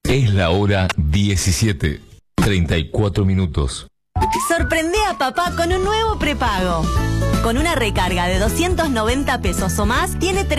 Es la hora 17:34. Sorprende a papá con un nuevo prepago. Con una recarga de 290 pesos o más, tiene